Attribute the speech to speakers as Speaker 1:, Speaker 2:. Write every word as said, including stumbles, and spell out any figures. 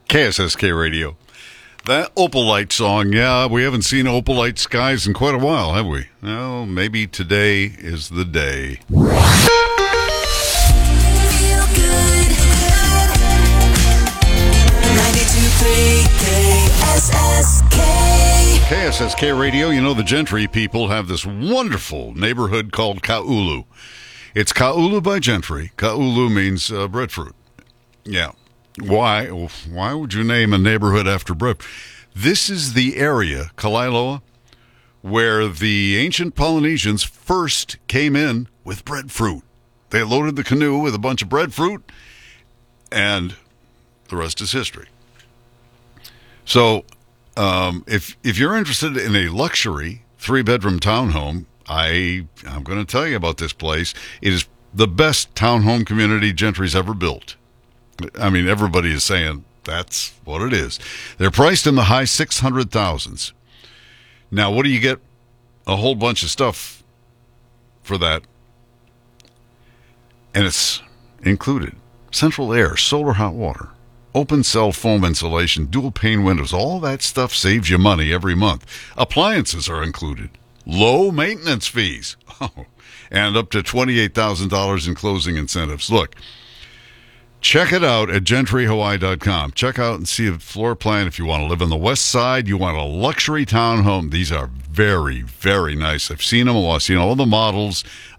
Speaker 1: K S S K Radio. That Opalite song, yeah, we haven't seen Opalite skies in quite a while, have we? Well, maybe today is the day.
Speaker 2: Feel good. ninety-two point three K S S K.
Speaker 1: K S S K Radio, you know, the Gentry people have this wonderful neighborhood called Ka'ulu. It's Ka'ulu by Gentry. Ka'ulu means uh, breadfruit. Yeah. Why? Why would you name a neighborhood after bread? This is the area, Kalaeloa, where the ancient Polynesians first came in with breadfruit. They loaded the canoe with a bunch of breadfruit, and the rest is history. So, um, if if you're interested in a luxury three-bedroom townhome, I I'm going to tell you about this place. It is the best townhome community Gentry's ever built. I mean, everybody is saying that's what it is. They're priced in the high six hundred thousands. Now, what do you get? A whole bunch of stuff for that. And it's included. Central air, solar hot water, open cell foam insulation, dual pane windows. All that stuff saves you money every month. Appliances are included. Low maintenance fees. Oh, and up to twenty-eight thousand dollars in closing incentives. Look. Check it out at gentry hawaii dot com. Check out and see a floor plan if you want to live on the west side. You want a luxury townhome. These are very, very nice. I've seen them all. I've seen all the models.